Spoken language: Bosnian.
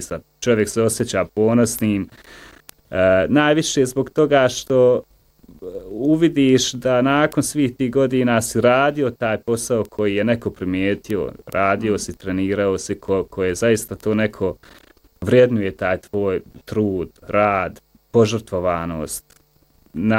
zaista čovjek se osjeća ponosnim. Najviše zbog toga što uvidiš da nakon svih tih godina si radio taj posao koji je neko primijetio, radio si, trenirao si, ko je zaista to neko vrednuje taj tvoj trud, rad, požrtvovanost,